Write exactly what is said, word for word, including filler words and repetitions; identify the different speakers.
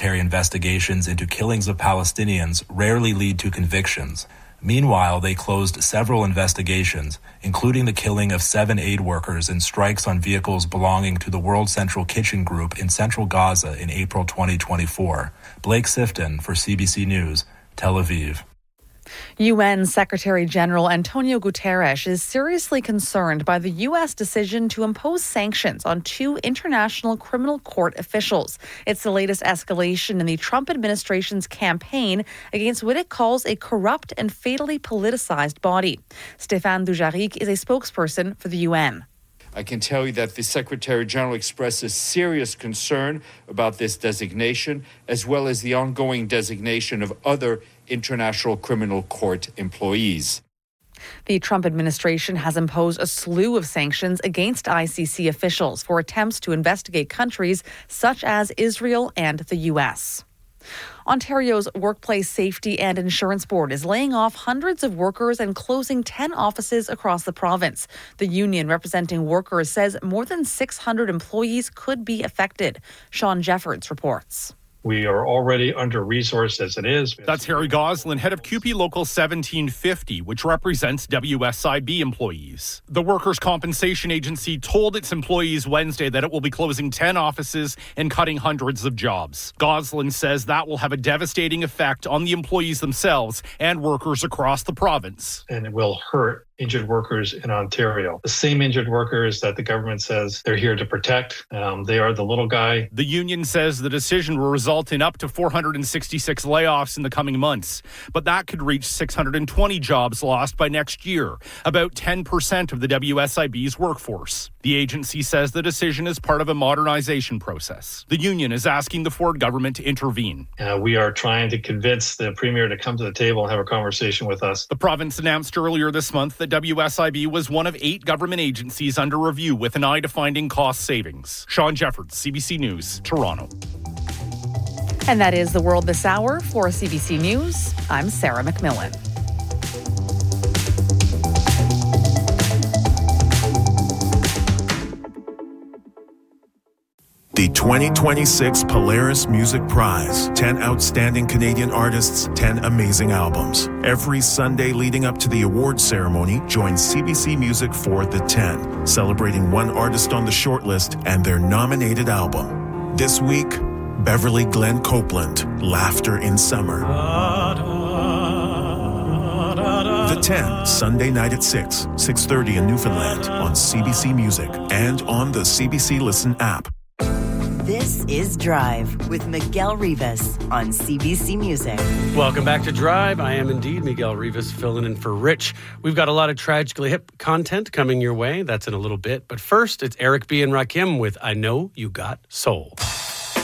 Speaker 1: military investigations into killings of Palestinians rarely lead to convictions. Meanwhile, they closed several investigations, including the killing of seven aid workers in strikes on vehicles belonging to the World Central Kitchen Group in central Gaza in April twenty twenty-four. Blake Sifton for C B C News, Tel Aviv.
Speaker 2: U N Secretary-General Antonio Guterres is seriously concerned by the U S decision to impose sanctions on two International Criminal Court officials. It's the latest escalation in the Trump administration's campaign against what it calls a corrupt and fatally politicized body. Stéphane Dujarric is a spokesperson for the U N.
Speaker 3: I can tell you that the Secretary General expresses serious concern about this designation, as well as the ongoing designation of other International Criminal Court employees.
Speaker 2: The Trump administration has imposed a slew of sanctions against I C C officials for attempts to investigate countries such as Israel and the U S. Ontario's Workplace Safety and Insurance Board is laying off hundreds of workers and closing ten offices across the province. The union representing workers says more than six hundred employees could be affected. Sean Jeffords reports.
Speaker 4: We are already under-resourced as it is.
Speaker 5: That's Harry Goslin, head of C U P E Local seventeen fifty, which represents W S I B employees. The Workers' Compensation Agency told its employees Wednesday that it will be closing ten offices and cutting hundreds of jobs. Goslin says that will have a devastating effect on the employees themselves and workers across the province.
Speaker 4: And it will hurt injured workers in Ontario. The same injured workers that the government says they're here to protect. Um, they are the little guy.
Speaker 5: The union says the decision will result in up to four hundred sixty-six layoffs in the coming months, but that could reach six hundred twenty jobs lost by next year, about ten percent of the W S I B's workforce. The agency says the decision is part of a modernization process. The union is asking the Ford government to intervene.
Speaker 4: Uh, we are trying to convince the Premier to come to the table and have a conversation with us.
Speaker 5: The province announced earlier this month that W S I B was one of eight government agencies under review with an eye to finding cost savings. Sean Jeffords, C B C News, Toronto.
Speaker 2: And that is The World This Hour. For C B C News, I'm Sarah McMillan.
Speaker 6: The twenty twenty-six Polaris Music Prize. ten outstanding Canadian artists, ten amazing albums. Every Sunday leading up to the awards ceremony, join C B C Music for the ten, celebrating one artist on the shortlist and their nominated album. This week, Beverly Glenn Copeland, Laughter in Summer. The ten, Sunday night at six, six thirty in Newfoundland on C B C Music and on the C B C Listen app.
Speaker 7: This is Drive with Miguel Rivas on C B C Music.
Speaker 8: Welcome back to Drive. I am indeed Miguel Rivas, filling in for Rich. We've got a lot of Tragically Hip content coming your way. That's in a little bit. But first, it's Eric B. and Rakim with I Know You Got Soul.